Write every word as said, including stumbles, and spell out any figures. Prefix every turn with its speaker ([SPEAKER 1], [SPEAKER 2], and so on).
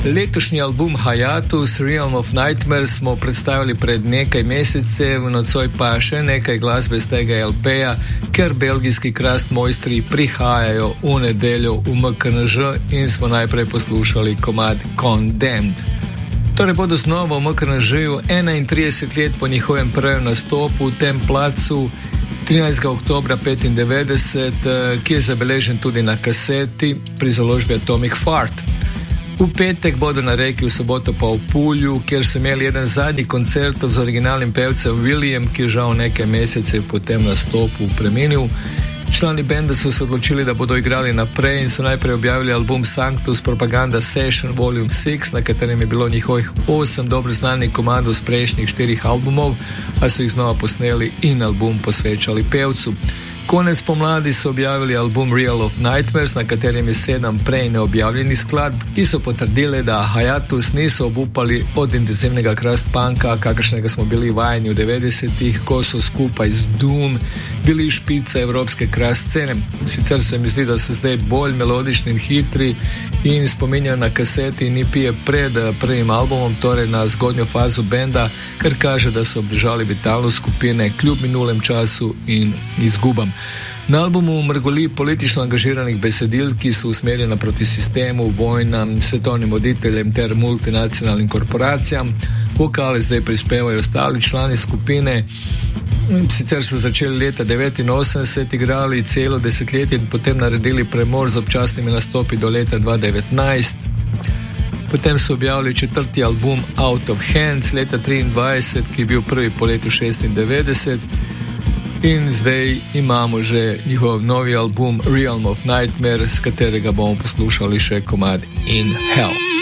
[SPEAKER 1] Letošnji album Hiatus, Realm of Nightmares, smo predstavili pred nekaj mesecev, nocoj pa še nekaj glasbe z tega el peja, ker belgijski krast mojstri prihajajo v nedeljo v em ka en že in smo najprej poslušali komad Condemned. Torej bodo znova v em ka en žeju enaintrideset let po njihovem prvem nastopu v tem placu trinajstega oktobra petindevetdeset, ki je zabeležen tudi na kaseti pri založbi Atomic Fart. V petek bodo na Reki, v soboto pa v Pulju, kjer so imeli eden zadnjih koncertov z originalnim pevcem William, ki je žal nekaj mesecev po tem nastopu preminil. Člani benda so se odločili, da bodo igrali naprej in so najprej objavili album Sanctus Propaganda Session Volume šest, na katerem je bilo njihovih osem dobro znanih komadov z prejšnjih štirih albumov, a so jih znova posneli in album posvečali pevcu. Konec pomladi so objavili album Real of Nightmares, na katerem je sedem prej neobjavljenih skladb, ki so potrdili, da Hiatus niso obupali od intenzivnega crust punka, kakršnega smo bili vajeni v devetdesetih, ko so skupaj z Doom bili špica evropske crust scene. Sicer se mi zdi, da so zdaj bolj melodični in hitri in spominjajo na kaseti in e pe pred prvim albumom, torej na zgodnjo fazo benda, kar kaže, da so obdržali vitalnost skupine kljub minulem času in izgubam. Na albumu mrgoli politično angažiranih besedil, ki so usmerjena proti sistemu, vojnam, svetovnim voditeljem ter multinacionalnim korporacijam. Vokale zdaj prispevajo ostali člani skupine. Sicer so začeli leta devetinosemdeset, igrali celo desetletje in potem naredili premor z občasnimi nastopi do leta dva tisoč devetnajst. Potem so objavili četrti album Out of Hands leta triindvajset, ki je bil prvi po letu šestindevetdeset. In zdaj imamo že njihov novi album Realm of Nightmares, s katerega bomo poslušali še komad In Hell.